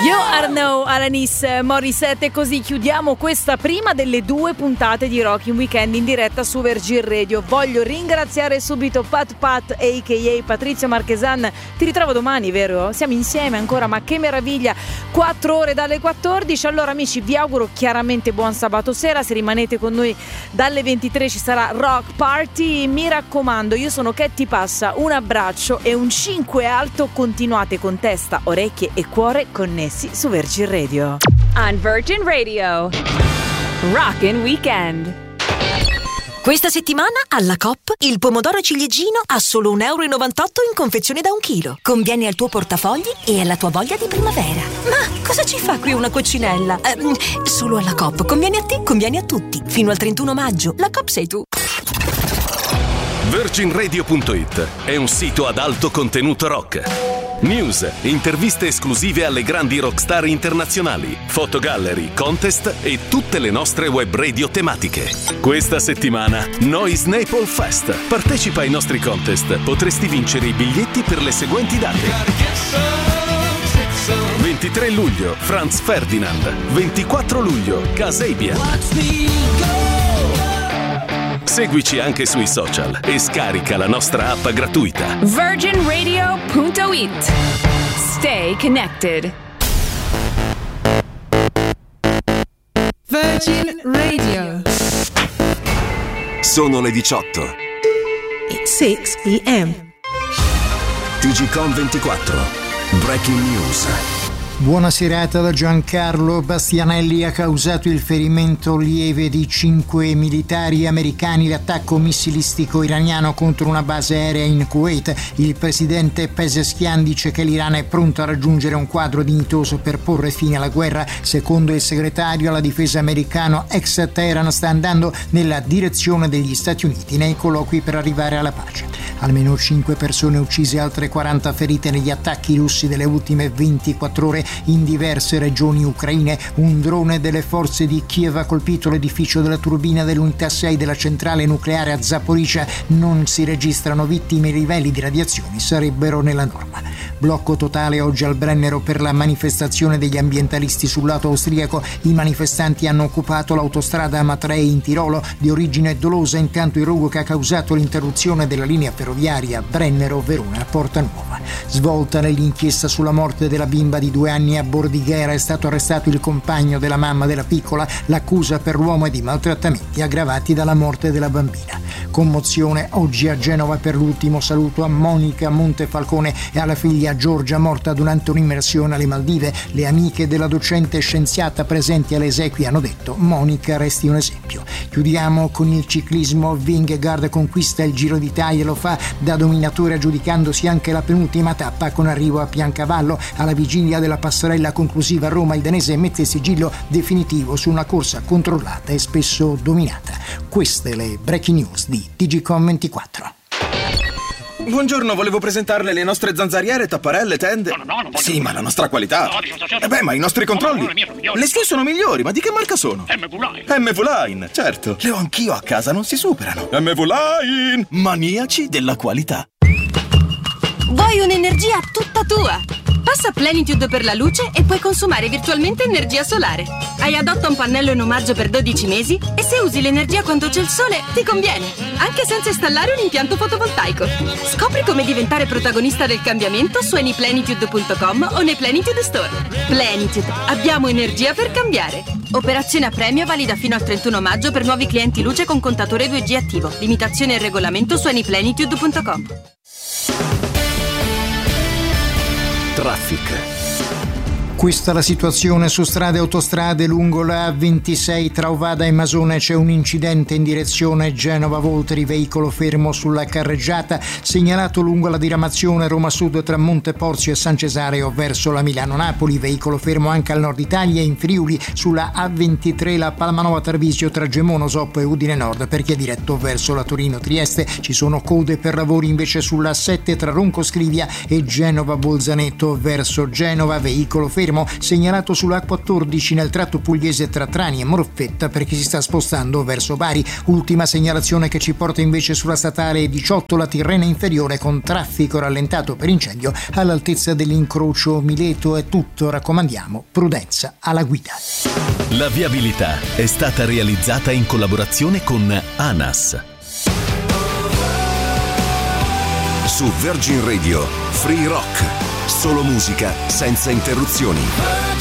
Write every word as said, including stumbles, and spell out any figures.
You are now Alanis Morissette, così chiudiamo questa prima delle due puntate di Rockin' Weekend in diretta su Virgin Radio. Voglio ringraziare subito Pat Pat a k a. Patrizio Marchesan. Ti ritrovo domani, vero? Siamo insieme ancora, ma che meraviglia, quattro ore dalle quattordici. Allora amici, vi auguro chiaramente buon sabato sera. Se rimanete con noi dalle ventitré ci sarà Rock Party. Mi raccomando, io sono Ketty Passa, un abbraccio e un cinque alto. Continuate con testa, orecchie e cuore connessi su Virgin Radio. On Virgin Radio, Rockin' Weekend. Questa settimana alla Coop il pomodoro ciliegino a solo un euro e novantotto in confezione da un chilo. Conviene al tuo portafogli e alla tua voglia di primavera. Ma cosa ci fa qui una coccinella? Eh, solo alla Coop. Conviene a te, conviene a tutti. Fino al trentuno maggio. La Coop sei tu. Virgin Radio punto it è un sito ad alto contenuto rock. News, interviste esclusive alle grandi rockstar internazionali, fotogallery, contest e tutte le nostre web radio tematiche. Questa settimana Noise Naples Fest. Partecipa ai nostri contest. Potresti vincere i biglietti per le seguenti date: ventitré luglio Franz Ferdinand, ventiquattro luglio Kasabian. Seguici anche sui social e scarica la nostra app gratuita. Virgin Radio punto it. Stay connected. Virgin Radio. Sono le diciotto. It's six p.m. T G Com ventiquattro. Breaking News. Buona serata da Giancarlo Bastianelli. Ha causato il ferimento lieve di cinque militari americani l'attacco missilistico iraniano contro una base aerea in Kuwait. Il presidente Pezeshkian dice che l'Iran è pronto a raggiungere un quadro dignitoso per porre fine alla guerra. Secondo il segretario alla difesa americano, ex Teheran sta andando nella direzione degli Stati Uniti nei colloqui per arrivare alla pace. Almeno cinque persone uccise e altre quaranta ferite negli attacchi russi delle ultime ventiquattro ore in diverse regioni ucraine. Un drone delle forze di Kiev ha colpito l'edificio della turbina dell'unità sei della centrale nucleare a Zaporizhzhia. Non si registrano vittime, i livelli di radiazioni sarebbero nella norma. Blocco totale oggi al Brennero per la manifestazione degli ambientalisti sul lato austriaco. I manifestanti hanno occupato l'autostrada Amatrei in Tirolo, di origine dolosa, intanto il rogo che ha causato l'interruzione della linea ferroviaria Brennero-Verona-Porta Nuova. Svolta nell'inchiesta sulla morte della bimba di due anni a Bordighera. È stato arrestato il compagno della mamma della piccola. L'accusa per l'uomo è di maltrattamenti aggravati dalla morte della bambina. Commozione oggi a Genova per l'ultimo saluto a Monica Montefalcone e alla figlia Giorgia, morta durante un'immersione alle Maldive. Le amiche della docente scienziata presenti alle esequie hanno detto: Monica resti un esempio. Chiudiamo con il ciclismo. Vingegaard conquista il Giro d'Italia, lo fa da dominatore aggiudicandosi anche la penultima tappa con arrivo a Piancavallo. Alla vigilia della passerella conclusiva a Roma, il danese mette il sigillo definitivo su una corsa controllata e spesso dominata. Queste le breaking news di T G Com ventiquattro. Buongiorno, volevo presentarle le nostre zanzariere, tapparelle, tende. No, no, no, non voglio. Sì, ma la nostra qualità. No, dice un sacerdote. Eh beh, ma i nostri controlli. No, no, no, le mie sono migliori. Le sue sono migliori, ma di che marca sono? M V Line. M V Line, certo. Le ho anch'io a casa, non si superano. M V Line, maniaci della qualità. Vuoi un'energia tutta tua? Passa Plenitude per la luce e puoi consumare virtualmente energia solare. Hai Adotta un pannello in omaggio per dodici mesi e se usi l'energia quando c'è il sole ti conviene, anche senza installare un impianto fotovoltaico. Scopri come diventare protagonista del cambiamento su anyplenitude punto com o nei Plenitude Store. Plenitude, abbiamo energia per cambiare. Operazione a premio valida fino al trentuno maggio per nuovi clienti luce con contatore due G attivo. Limitazione e regolamento su anyplenitude punto com. Traffic. Questa è la situazione su strade e autostrade lungo la A ventisei tra Ovada e Masone. C'è un incidente in direzione Genova-Volteri, veicolo fermo sulla carreggiata. Segnalato lungo la diramazione Roma Sud tra Monteporzio e San Cesareo verso la Milano-Napoli, veicolo fermo anche al nord Italia e in Friuli sulla A ventitré la Palmanova-Tarvisio tra Gemona, Osoppo e Udine Nord per chi è diretto verso la Torino-Trieste. Ci sono code per lavori invece sulla A sette tra Ronco Scrivia e Genova-Bolzaneto verso Genova, veicolo fermo fermo segnalato sulla A quattordici nel tratto pugliese tra Trani e Morfetta per chi si sta spostando verso Bari. Ultima segnalazione che ci porta invece sulla statale diciotto, la Tirrena inferiore, con traffico rallentato per incendio all'altezza dell'incrocio Mileto. È tutto, raccomandiamo prudenza alla guida. La viabilità è stata realizzata in collaborazione con ANAS. Su Virgin Radio, Free Rock, solo musica senza interruzioni.